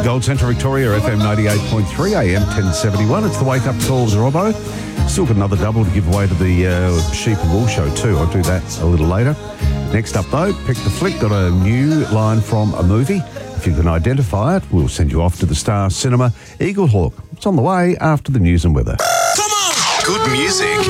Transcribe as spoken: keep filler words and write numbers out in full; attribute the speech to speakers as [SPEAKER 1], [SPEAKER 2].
[SPEAKER 1] Gold Centre, Victoria, F M ninety-eight point three, A M ten seventy-one. It's the Wake Up Calls, Robbo. Still got another double to give away to the uh, Sheep and Wool show too. I'll do that a little later. Next up though, Pick the Flick, got a new line from a movie. If you can identify it, we'll send you off to the Star Cinema Eagle Hawk. It's on the way after the news and weather.
[SPEAKER 2] Come on! Good music